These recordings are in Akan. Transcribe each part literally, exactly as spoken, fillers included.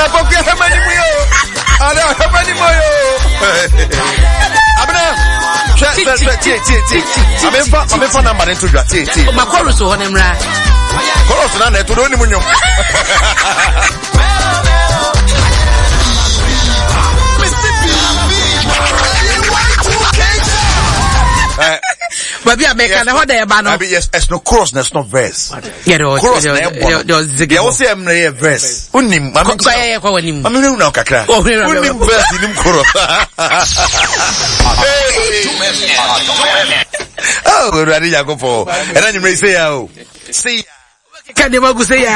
Bokia Hamani Muyo. Ada Hamani Muyo. Abna. I'm in for number into your tea. My chorus on him. Chorus on it to do any munyo. But we are making a hot day about yes, it's no chorus, there's no verse. Yeah, chorus, there was a verse. Unim, I'm not saying, I'm not Kakra. Oh, unim verse, unim chorus. Oh, we're ready to go for. And then you may say, oh, see. Can you go say,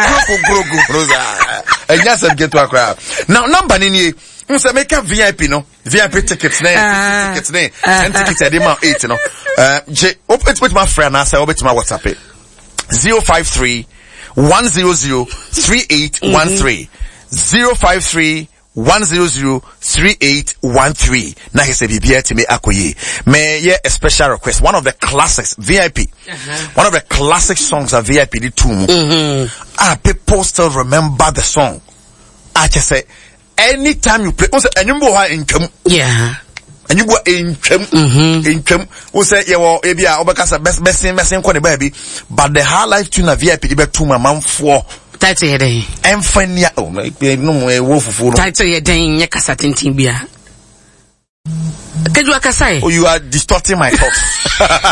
and yes, I get to a crowd. Now, number in you. Must make a V I P no V I P tickets name uh, tickets name uh, and tickets at the amount eight no uh J open with my friend I say open to my WhatsApp it zero five three one zero zero three eight one three zero five three one zero zero three eight one three. Now he said be here to me akoye may yeah a special request, one of the classics V I P uh-huh. One of the classic songs of V I P did too. Mm-hmm. Ah, people still remember the song. I just say anytime you play, and you go in come, yeah, and you go in come, in come, we say, yeah, well, maybe I overcast best, best, best, best, baby, but the high life tune of V I P, you to my mom for. That's it, eh? I'm funny, oh, no more wolf for. That's it, dang, Yakasatin Timbia. Can you akasai? Oh, you are distorting my thoughts.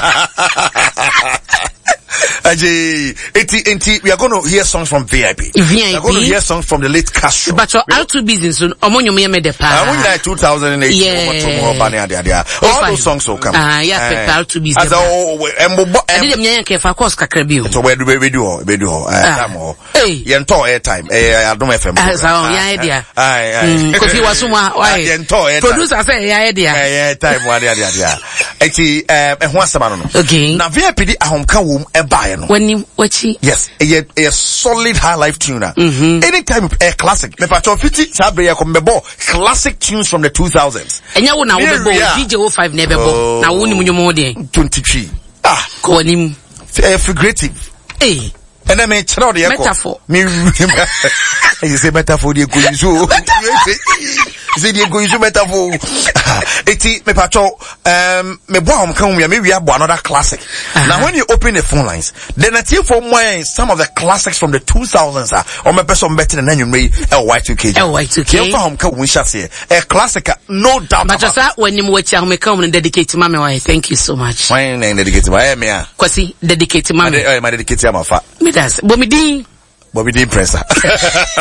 Ajay, we are going to hear songs from V I P. V I P. We are going to hear songs from the late Castro. But your R two business, omonyo me me de pa. I won like two thousand eight. Yeah. All those songs will come. Ah, yeah, R two business. As oh, embo. I did me yanke fa course kakra bi o. So we do we do we do. Time o. Yento air time. Eh, Adom F M. Ah, so yeah, idea. Ai, ai. Kofi wasuma, why? Yento air. Producer say yeah, idea. Eh, yeah, time wa dia dia dia. Eti eh ho asema no. Okay. Na V I P di ahomka wom e ba no. When you watch it. Yes, a, a solid high life tuner. Mm-hmm. Anytime a classic. Me fa fifty sabre ya kombe classic tunes from the two thousands. Enya wo na wo bebo D J oh five na bebo. Na wo ni munyo mo de. twenty-three. Ah, ko nim. Figurative. Eh. And then me chira de metaphor. Me you say metaphor de go use. Say de go use metaphor. Eti me pacho um me bo am kan we we abo another classic. Uh-huh. Now when you open the phone lines, then I tell for more some of the classics from the two thousands are or my person better than you me L Y two K. L Y two K. You for am kan we shall say a classic no doubt. But just when you watch am come and dedicate to mama why thank you so much. Why dedicate to my me ah. Kwasi dedicate to mama. I dedicate to my fa. Me das. Bo me din Bobby Dean Presser.